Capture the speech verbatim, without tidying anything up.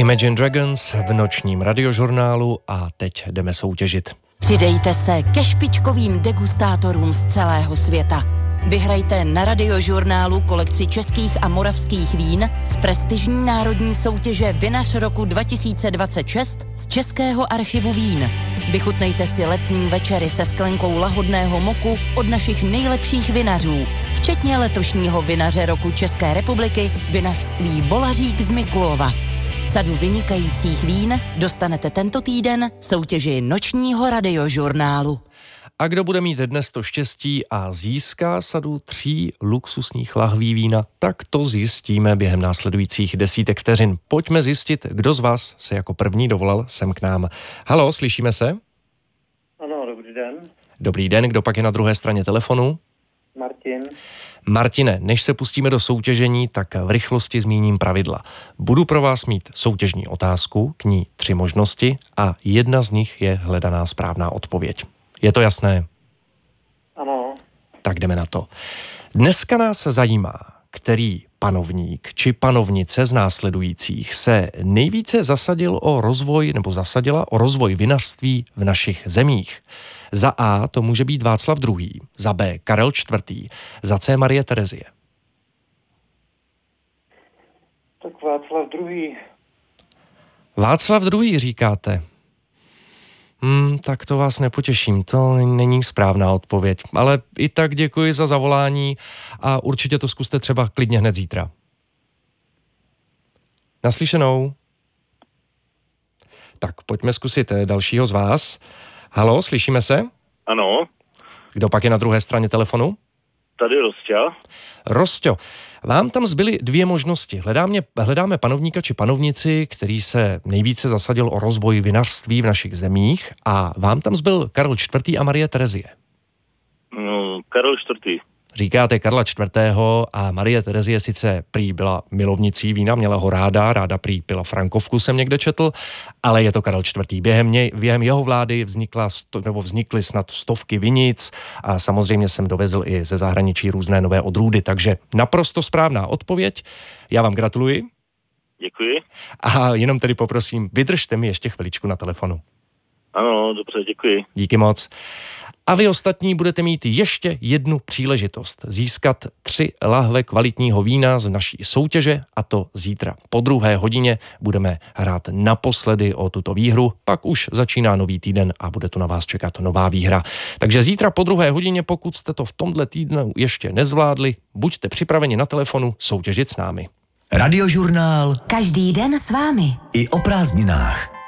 Imagine Dragons v nočním radiožurnálu a teď jdeme soutěžit. Přidejte se ke špičkovým degustátorům z celého světa. Vyhrajte na radiožurnálu kolekci českých a moravských vín z prestižní národní soutěže Vinař roku dva tisíce dvacet šest z Českého archivu vín. Vychutnejte si letní večery se sklenkou lahodného moku od našich nejlepších vinařů, včetně letošního vinaře roku České republiky, vinařství Volařík z Mikulova. Sadu vynikajících vín dostanete tento týden v soutěži nočního radiožurnálu. A kdo bude mít dnes to štěstí a získá sadu tří luxusních lahví vína, tak to zjistíme během následujících desítek vteřin. Pojďme zjistit, kdo z vás se jako první dovolal sem k nám. Haló, slyšíme se? Ano, dobrý den. Dobrý den, kdo pak je na druhé straně telefonu? Martin. Martine, než se pustíme do soutěžení, tak v rychlosti zmíním pravidla. Budu pro vás mít soutěžní otázku, k ní tři možnosti a jedna z nich je hledaná správná odpověď. Je to jasné? Ano. Tak jdeme na to. Dneska nás zajímá, který panovník či panovnice z následujících se nejvíce zasadil o rozvoj nebo zasadila o rozvoj vinařství v našich zemích. Za A to může být Václav druhý., za B Karel čtvrtý., za C Marie Terezie. Tak Václav druhý. Václav druhý. říkáte? Hmm, tak to vás nepotěším, to není správná odpověď. Ale i tak děkuji za zavolání a určitě to zkuste třeba klidně hned zítra. Naslyšenou. Tak pojďme zkusit dalšího z vás. Haló, slyšíme se? Ano. Kdo pak je na druhé straně telefonu? Tady Rosťa. Rosťo, vám tam zbyly dvě možnosti. Hledáme, hledáme panovníka či panovnici, který se nejvíce zasadil o rozvoj vinařství v našich zemích a vám tam zbyl Karel čtvrtý. a Marie Terezie. No, Karel čtvrtý. Říkáte Karla čtvrtého. a Marie Terezie sice prý byla milovnicí vína, měla ho ráda, ráda prý pila frankovku, jsem někde četl, ale je to Karel čtvrtý. Během, něj, během jeho vlády vznikla sto, nebo vznikly snad stovky vinic a samozřejmě jsem dovezl i ze zahraničí různé nové odrůdy, takže naprosto správná odpověď. Já vám gratuluji. Děkuji. A jenom tedy poprosím, vydržte mi ještě chviličku na telefonu. Ano, dobře, děkuji. Díky moc. A vy ostatní budete mít ještě jednu příležitost získat tři lahve kvalitního vína z naší soutěže a to zítra. Po druhé hodině budeme hrát naposledy o tuto výhru, pak už začíná nový týden a bude tu na vás čekat nová výhra. Takže zítra po druhé hodině, pokud jste to v tomhle týdnu ještě nezvládli, buďte připraveni na telefonu soutěžit s námi. Radiožurnál. Každý den s vámi. I o prázdninách.